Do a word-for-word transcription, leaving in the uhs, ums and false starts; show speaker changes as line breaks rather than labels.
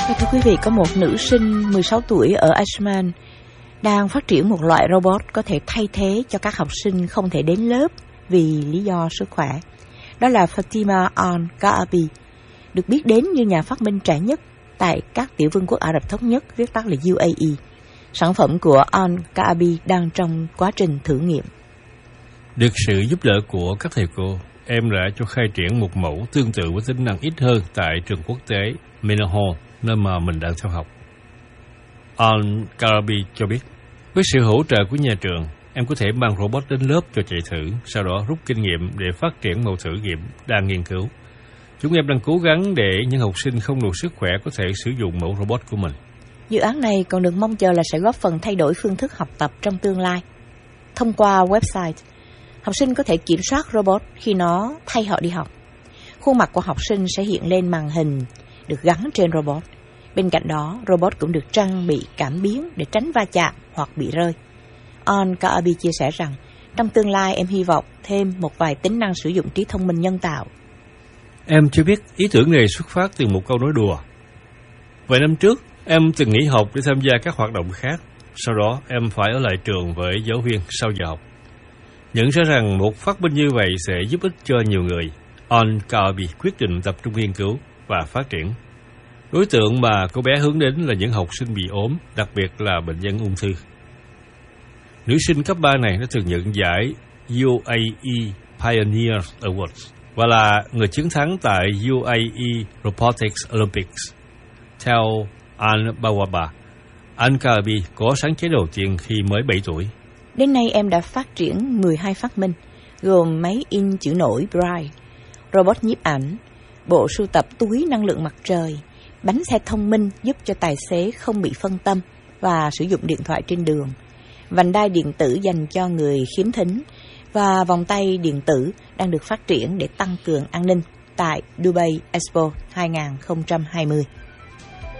Thưa quý vị, có một nữ sinh mười sáu tuổi ở Iceland đang phát triển một loại robot có thể thay thế cho các học sinh không thể đến lớp vì lý do sức khỏe. Đó là Fatima Al-Kaabi, được biết đến như nhà phát minh trẻ nhất tại các tiểu vương quốc Ả Rập Thống Nhất, viết tắt là U A E. Sản phẩm của Al-Kaabi đang trong quá trình thử nghiệm.
Được sự giúp đỡ của các thầy cô, em đã cho khai triển một mẫu tương tự với tính năng ít hơn tại trường quốc tế Menaho, nơi mà mình đang theo học. Al-Kaabi cho biết, với sự hỗ trợ của nhà trường, em có thể mang robot đến lớp cho chạy thử, sau đó rút kinh nghiệm để phát triển mẫu thử nghiệm đang nghiên cứu. Chúng em đang cố gắng để những học sinh không đủ sức khỏe có thể sử dụng mẫu robot của mình.
Dự án này còn được mong chờ là sẽ góp phần thay đổi phương thức học tập trong tương lai. Thông qua website, học sinh có thể kiểm soát robot khi nó thay họ đi học. Khuôn mặt của học sinh sẽ hiện lên màn hình được gắn trên robot. Bên cạnh đó, robot cũng được trang bị cảm biến để tránh va chạm hoặc bị rơi. Al-Kaabi chia sẻ rằng, trong tương lai em hy vọng thêm một vài tính năng sử dụng trí thông minh nhân tạo.
Em chưa biết ý tưởng này xuất phát từ một câu nói đùa. Vài năm trước, em từng nghỉ học để tham gia các hoạt động khác. Sau đó, em phải ở lại trường với giáo viên sau giờ học. Nhận ra rằng một phát minh như vậy sẽ giúp ích cho nhiều người, Al-Kaabi quyết định tập trung nghiên cứu và phát triển. Đối tượng mà cô bé hướng đến là những học sinh bị ốm, đặc biệt là bệnh nhân ung thư. Nữ sinh cấp ba này đã từng nhận giải U A E Pioneers Awards và là người chiến thắng tại U A E Robotics Olympics. Theo Al-Bawaba, Al-Kaabi có sáng chế đầu tiên khi mới bảy tuổi.
Đến nay em đã phát triển mười hai phát minh, gồm máy in chữ nổi Braille, robot nhiếp ảnh, bộ sưu tập túi năng lượng mặt trời, bánh xe thông minh giúp cho tài xế không bị phân tâm và sử dụng điện thoại trên đường, vành đai điện tử dành cho người khiếm thính và vòng tay điện tử đang được phát triển để tăng cường an ninh tại Dubai Expo hai không hai không.